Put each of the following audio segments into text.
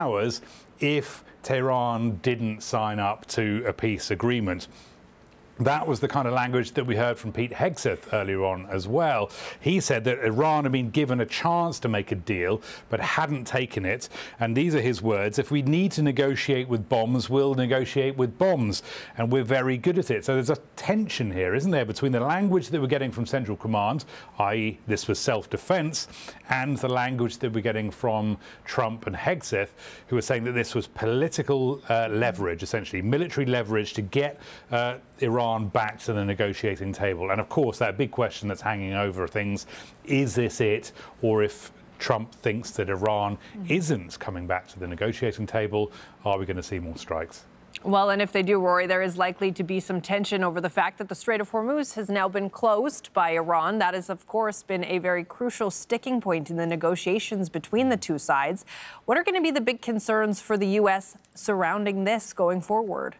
hours if Tehran didn't sign up to a peace agreement. That was the kind of language that we heard from Pete Hegseth earlier on as well. He said that Iran had been given a chance to make a deal, but hadn't taken it. And these are his words: if we need to negotiate with bombs, we'll negotiate with bombs. And we're very good at it. So there's a tension here, isn't there, between the language that we're getting from Central Command, i.e. this was self-defense, and the language that we're getting from Trump and Hegseth, who are saying that this was political leverage, essentially military leverage, to get Iran back to the negotiating table. And of course, that big question that's hanging over things, is this it? Or if Trump thinks that Iran isn't coming back to the negotiating table, are we going to see more strikes? Well, and if they do, Rory, there is likely to be some tension over the fact that the Strait of Hormuz has now been closed by Iran. That has, of course, been a very crucial sticking point in the negotiations between the two sides. What are going to be the big concerns for the U.S. surrounding this going forward?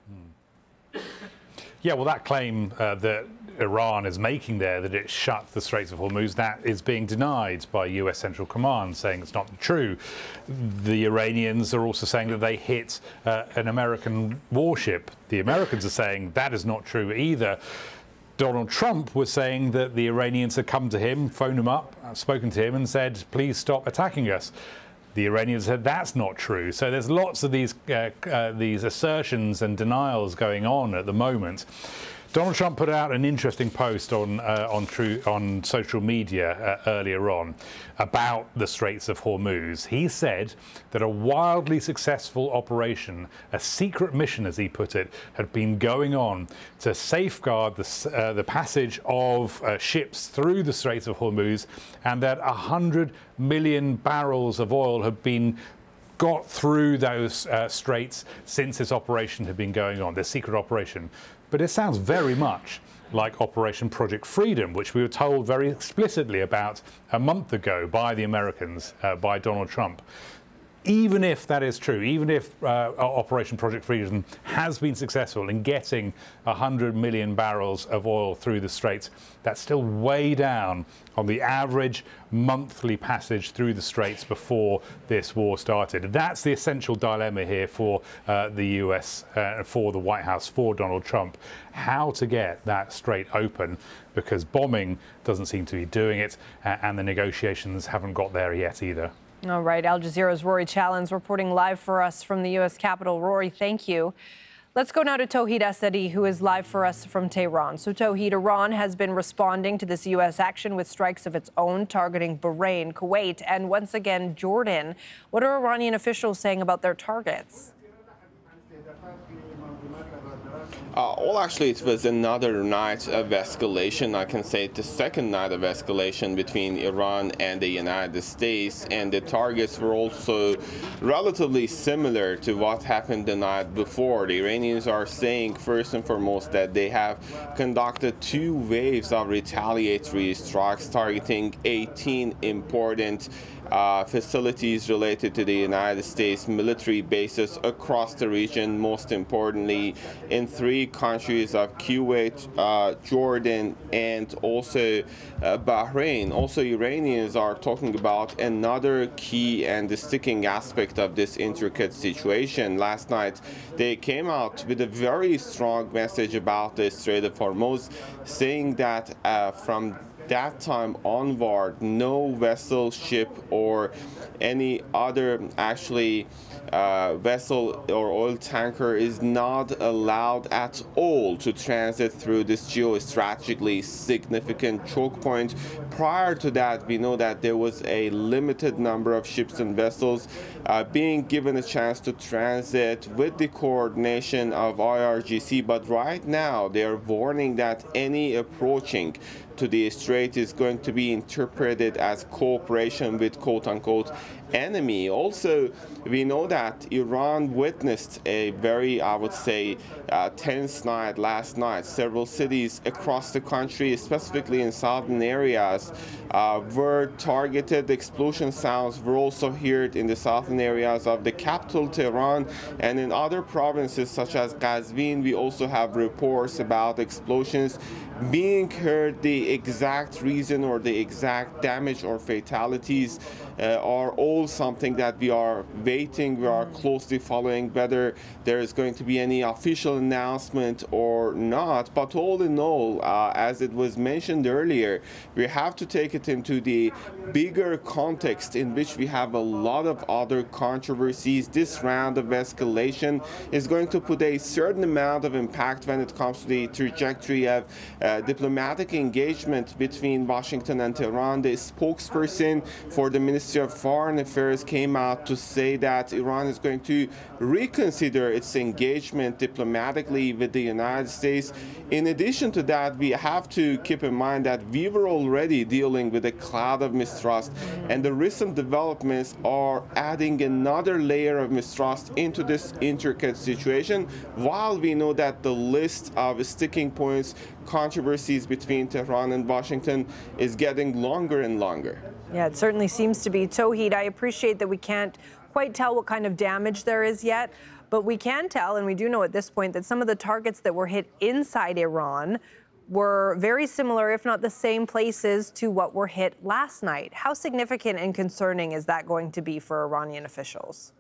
Yeah, well, that claim that Iran is making there, that it shut the Straits of Hormuz, that is being denied by US Central Command, saying it's not true. The Iranians are also saying that they hit an American warship. The Americans are saying that is not true either. Donald Trump was saying that the Iranians had come to him, phoned him up, spoken to him and said, please stop attacking us. The Iranians said that's not true. So there's lots of these assertions and denials going on at the moment. Donald Trump put out an interesting post on social media earlier on about the Straits of Hormuz. He said that a wildly successful operation, a secret mission, as he put it, had been going on to safeguard the passage of ships through the Straits of Hormuz, and that 100 million barrels of oil had been got through those straits since this operation had been going on, this secret operation. But it sounds very much like Operation Project Freedom, which we were told very explicitly about a month ago by the Americans, by Donald Trump. Even if that is true, even if Operation Project Freedom has been successful in getting 100 million barrels of oil through the Straits, that's still way down on the average monthly passage through the Straits before this war started. And that's the essential dilemma here for the US, for the White House, for Donald Trump, how to get that strait open, because bombing doesn't seem to be doing it, and the negotiations haven't got there yet either. All right, Al Jazeera's Rory Challens reporting live for us from the U.S. Capitol. Rory, thank you. Let's go now to Tauhid Asadi, who is live for us from Tehran. So, Tauhid, Iran has been responding to this U.S. action with strikes of its own, targeting Bahrain, Kuwait, and once again, Jordan. What are Iranian officials saying about their targets? Well, actually, it was another night of escalation. I can say the second night of escalation between Iran and the United States, and the targets were also relatively similar to what happened the night before. The Iranians are saying, first and foremost, that they have conducted 2 waves of retaliatory strikes targeting 18 important facilities related to the United States military bases across the region, most importantly in 3 countries of Kuwait, Jordan, and also Bahrain. Also, Iranians are talking about another key and the sticking aspect of this intricate situation. Last night, they came out with a very strong message about the Strait of Hormuz, saying that from that time onward, no vessel, ship, or any other vessel or oil tanker is not allowed at all to transit through this geostrategically significant choke point. Prior to that, we know that there was a limited number of ships and vessels being given a chance to transit with the coordination of IRGC, but right now they are warning that any approaching to the strait is going to be interpreted as cooperation with quote-unquote enemy. Also, we know that Iran witnessed a very, I would say, tense night last night. Several cities across the country, specifically in southern areas, were targeted. Explosion sounds were also heard in the southern areas of the capital, Tehran, and in other provinces such as Qazvin. We also have reports about explosions being heard. The exact reason or the exact damage or fatalities are all something that we are waiting, we are closely following whether there is going to be any official announcement or not. But all in all, as it was mentioned earlier, we have to take it into the bigger context in which we have a lot of other controversies. This round of escalation is going to put a certain amount of impact when it comes to the trajectory of diplomatic engagement between Washington and Tehran. The spokesperson for the Ministry of Foreign Affairs came out to say that Iran is going to reconsider its engagement diplomatically with the United States. In addition to that, we have to keep in mind that we were already dealing with a cloud of mistrust, and the recent developments are adding another layer of mistrust into this intricate situation, while we know that the list of sticking points, controversies between Tehran and Washington is getting longer and longer. Yeah, it certainly seems to be. Tauhid, I appreciate that we can't quite tell what kind of damage there is yet, but we can tell, and we do know at this point, that some of the targets that were hit inside Iran were very similar, if not the same places to what were hit last night. How significant and concerning is that going to be for Iranian officials?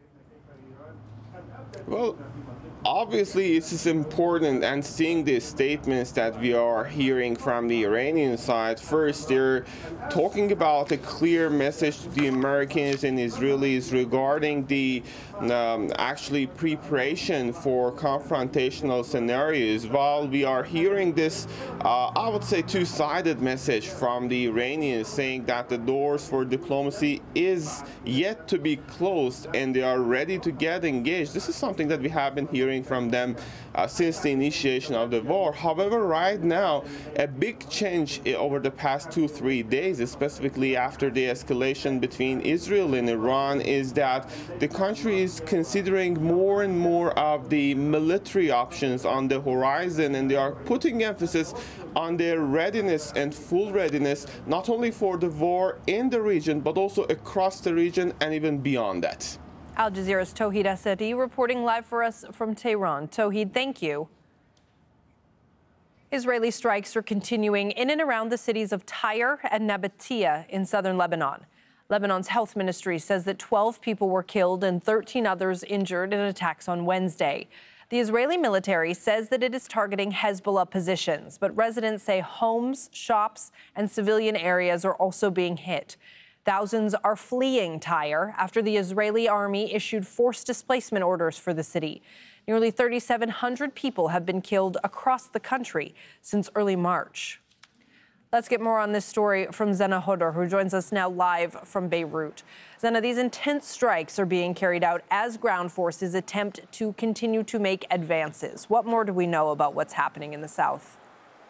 Well, obviously, it is important, and seeing the statements that we are hearing from the Iranian side, first, they're talking about a clear message to the Americans and Israelis regarding the actually preparation for confrontational scenarios, while we are hearing this, I would say, two-sided message from the Iranians saying that the doors for diplomacy is yet to be closed and they are ready to get engaged. This is something that we have been hearing from them since the initiation of the war. However, right now, a big change over the past 2-3 days, specifically after the escalation between Israel and Iran, is that the country is considering more and more of the military options on the horizon, and they are putting emphasis on their readiness and full readiness, not only for the war in the region, but also across the region and even beyond that. Al Jazeera's Tauhid Asadi reporting live for us from Tehran. Tauhid, thank you. Israeli strikes are continuing in and around the cities of Tyre and Nabatea in southern Lebanon. Lebanon's health ministry says that 12 people were killed and 13 others injured in attacks on Wednesday. The Israeli military says that it is targeting Hezbollah positions, but residents say homes, shops, and civilian areas are also being hit. Thousands are fleeing Tyre after the Israeli army issued forced displacement orders for the city. Nearly 3,700 people have been killed across the country since early March. Let's get more on this story from Zena Hodor, who joins us now live from Beirut. Zena, these intense strikes are being carried out as ground forces attempt to continue to make advances. What more do we know about what's happening in the south?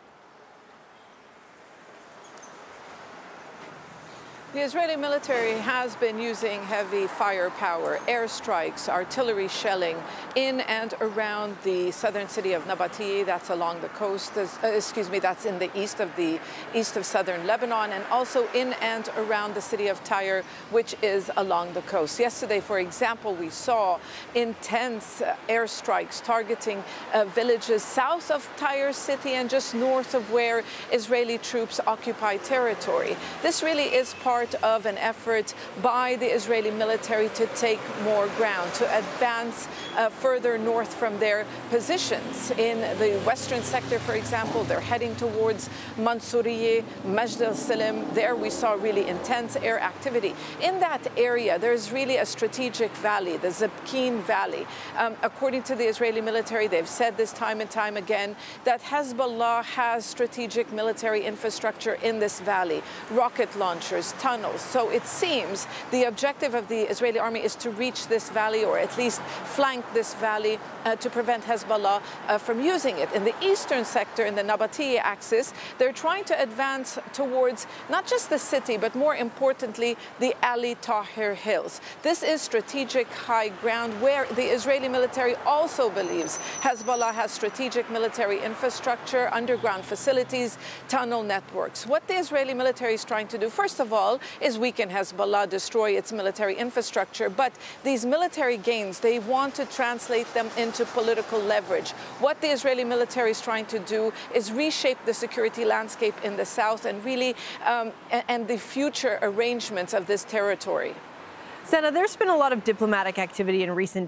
The Israeli military has been using heavy firepower, airstrikes, artillery shelling in and around the southern city of Nabatea. That's along the coast, that's in the east of southern Lebanon, and also in and around the city of Tyre, which is along the coast. Yesterday, for example, we saw intense airstrikes targeting villages south of Tyre city and just north of where Israeli troops occupy territory. This really is part of an effort by the Israeli military to take more ground, to advance further north from their positions. In the western sector, for example, they're heading towards Mansouriye, Majd al-Salim. There we saw really intense air activity. In that area, there's really a strategic valley, the Zebkin Valley. According to the Israeli military, they've said this time and time again, that Hezbollah has strategic military infrastructure in this valley, rocket launchers, tunnels. So it seems the objective of the Israeli army is to reach this valley, or at least flank this valley, to prevent Hezbollah from using it. In the eastern sector, in the Nabatea axis, they're trying to advance towards not just the city, but more importantly, the Ali Tahrir Hills. This is strategic high ground where the Israeli military also believes Hezbollah has strategic military infrastructure, underground facilities, tunnel networks. What the Israeli military is trying to do, first of all, Israel is weaken Hezbollah, destroy its military infrastructure. But these military gains, they want to translate them into political leverage. What the Israeli military is trying to do is reshape the security landscape in the south and really and the future arrangements of this territory. Sana, there's been a lot of diplomatic activity in recent